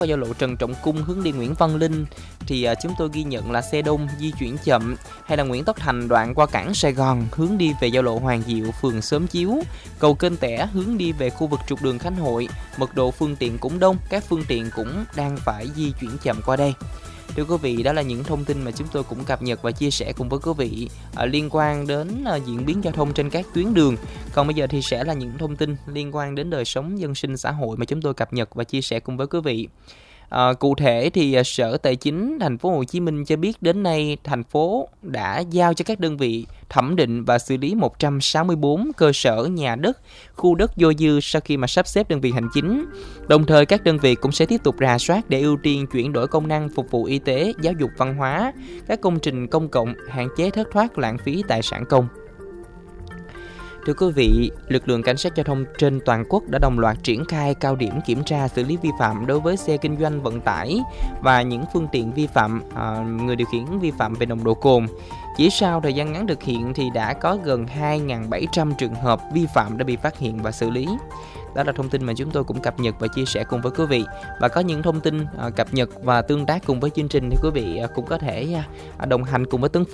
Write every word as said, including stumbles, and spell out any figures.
Qua giao lộ Trần Trọng Cung hướng đi Nguyễn Văn Linh thì à, chúng tôi ghi nhận là xe đông di chuyển chậm, hay là Nguyễn Tất Thành đoạn qua cảng Sài Gòn hướng đi về giao lộ Hoàng Diệu phường Xóm Chiếu, cầu Kênh Tẻ hướng đi về khu vực trục đường Khánh Hội, mật độ phương tiện cũng đông, các phương tiện cũng đang phải di chuyển chậm qua đây. Thưa quý vị, đó là những thông tin mà chúng tôi cũng cập nhật và chia sẻ cùng với quý vị à, liên quan đến à, diễn biến giao thông trên các tuyến đường. Còn bây giờ thì sẽ là những thông tin liên quan đến đời sống dân sinh xã hội mà chúng tôi cập nhật và chia sẻ cùng với quý vị. À, cụ thể thì à, Sở Tài chính Thành phố Hồ Chí Minh cho biết đến nay thành phố đã giao cho các đơn vị thẩm định và xử lý một trăm sáu mươi tư cơ sở nhà đất, khu đất vô dư sau khi mà sắp xếp đơn vị hành chính. Đồng thời các đơn vị cũng sẽ tiếp tục rà soát để ưu tiên chuyển đổi công năng phục vụ y tế, giáo dục, văn hóa, các công trình công cộng, hạn chế thất thoát lãng phí tài sản công. Thưa quý vị, lực lượng cảnh sát giao thông trên toàn quốc đã đồng loạt triển khai cao điểm kiểm tra xử lý vi phạm đối với xe kinh doanh vận tải và những phương tiện vi phạm, à, người điều khiển vi phạm về nồng độ cồn. Chỉ sau thời gian ngắn thực hiện thì đã có gần hai nghìn bảy trăm trường hợp vi phạm đã bị phát hiện và xử lý. Đó là thông tin mà chúng tôi cũng cập nhật và chia sẻ cùng với quý vị. Và có những thông tin à, cập nhật và tương tác cùng với chương trình thì quý vị à, cũng có thể à, đồng hành cùng với Tấn Phú